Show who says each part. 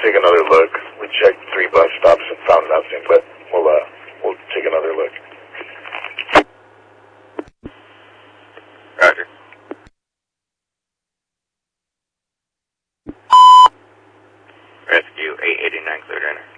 Speaker 1: take another look. We checked 3 bus stops and found nothing, but we'll take another look.
Speaker 2: Roger. Rescue 889 cleared enter.